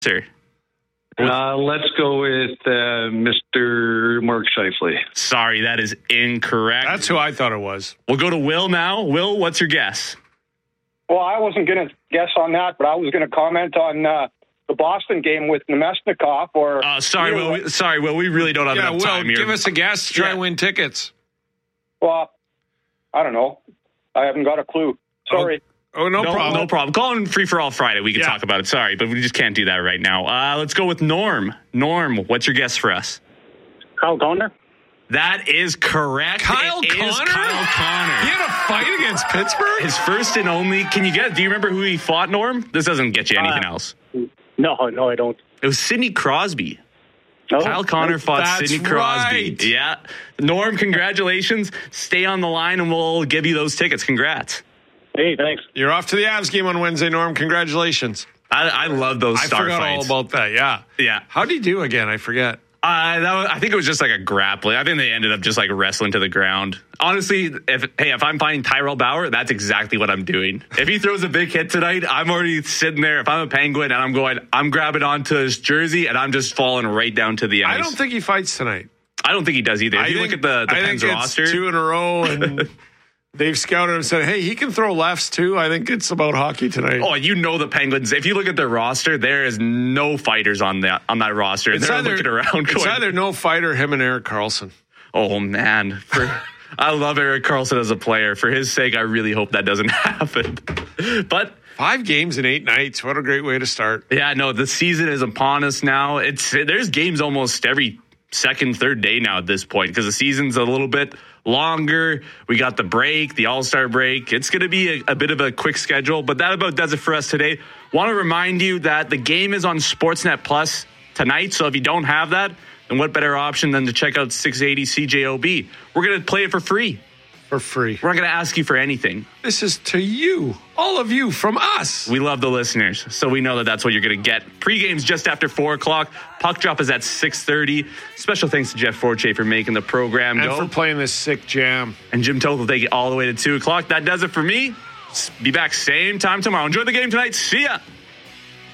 Sir. Let's go with Mr. Mark Scheifele. Sorry, that is incorrect. That's who I thought it was. We'll go to Will now. Will, what's your guess? Well, I wasn't going to guess on that, but I was going to comment on the Boston game with Nemesnikov. Sorry, Will. We really don't have enough time here. Give us a guess. Try and win tickets. Well, I don't know. I haven't got a clue. Sorry. Oh, no problem. No problem. Call in Free for All Friday. We can talk about it. Sorry, but we just can't do that right now. Let's go with Norm. Norm, what's your guess for us? Kyle Connor. That is correct. Kyle Connor? He had a fight against Pittsburgh? His first and only. Can you get? Do you remember who he fought, Norm? This doesn't get you anything else. No, I don't. It was Sidney Crosby. Oh, Kyle Connor fought Sidney Crosby. Right. Yeah. Norm, congratulations. Stay on the line and we'll give you those tickets. Congrats. Hey, thanks. You're off to the Avs game on Wednesday, Norm. Congratulations. I love those star fights. I forgot all about that, yeah. Yeah. How did he do again? I forget. I think it was just like a grappling. I think they ended up just like wrestling to the ground. Honestly, if I'm fighting Tyrell Bauer, that's exactly what I'm doing. If he throws a big hit tonight, I'm already sitting there. If I'm a Penguin and I'm grabbing onto his jersey and I'm just falling right down to the ice. I don't think he fights tonight. I don't think he does either. If you look at the Pens roster, it's 2 in a row and they've scouted him and said, hey, he can throw lefts too. I think it's about hockey tonight. Oh, the Penguins. If you look at their roster, there is no fighters on that roster. They're looking around. It's either no fighter, him and Erik Karlsson. Oh, man. I love Erik Karlsson as a player. For his sake, I really hope that doesn't happen. But 5 games in 8 nights. What a great way to start. Yeah, no, the season is upon us now. There's games almost every second, third day now at this point because the season's a little bit longer. We got the break, the All-Star break. It's going to be a bit of a quick schedule, but that about does it for us today. Want to remind you that the game is on Sportsnet Plus tonight, so if you don't have that, then what better option than to check out 680 CJOB? We're going to play it for free. For free. We're not going to ask you for anything. This is to you, all of you, from us. We love the listeners, so we know that that's what you're going to get. Pre-game's just after 4 o'clock. Puck drop is at 6:30. Special thanks to Jeff Forche for making the program and go. for playing this sick jam. And Jim Toth will take it all the way to 2 o'clock. That does it for me. Be back same time tomorrow. Enjoy the game tonight. See ya.